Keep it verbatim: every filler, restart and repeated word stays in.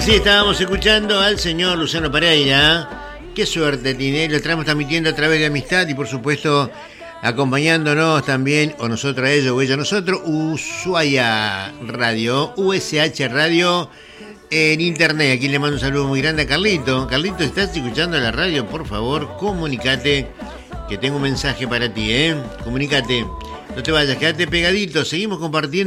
Así estábamos escuchando al señor Luciano Pereira. Qué suerte tiene, lo estamos transmitiendo a través de Amistad y por supuesto acompañándonos también, o nosotros a ellos o ella a nosotros, Ushuaia Radio, U S H Radio en internet. Aquí le mando un saludo muy grande a Carlito. Carlito, ¿estás escuchando la radio? Por favor, comunícate, que tengo un mensaje para ti, ¿eh? Comunícate. No te vayas, quédate pegadito, seguimos compartiendo.